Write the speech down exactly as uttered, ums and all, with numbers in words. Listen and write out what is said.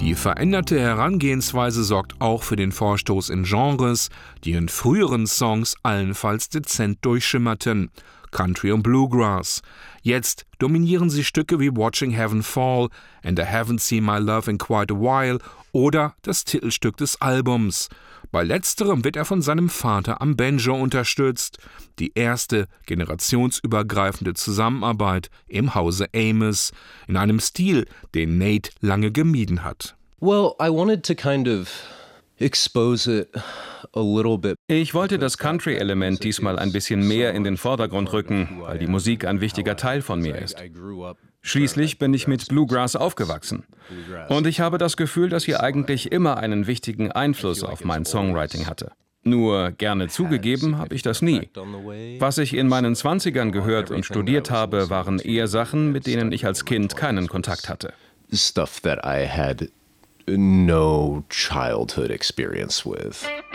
Die veränderte Herangehensweise sorgt auch für den Vorstoß in Genres, die in früheren Songs allenfalls dezent durchschimmerten. Country und Bluegrass. Jetzt dominieren sie Stücke wie Watching Heaven Fall, And I Haven't Seen My Love in Quite a While oder das Titelstück des Albums. Bei letzterem wird er von seinem Vater am Banjo unterstützt. Die erste generationsübergreifende Zusammenarbeit im Hause Amos, in einem Stil, den Nate lange gemieden hat. Well, I wanted to kind of expose it a little bit. Ich wollte das Country-Element diesmal ein bisschen mehr in den Vordergrund rücken, weil die Musik ein wichtiger Teil von mir ist. Schließlich bin ich mit Bluegrass aufgewachsen. Und ich habe das Gefühl, dass sie eigentlich immer einen wichtigen Einfluss auf mein Songwriting hatte. Nur gerne zugegeben habe ich das nie. Was ich in meinen Zwanzigern gehört und studiert habe, waren eher Sachen, mit denen ich als Kind keinen Kontakt hatte. Stuff that I had no childhood experience with.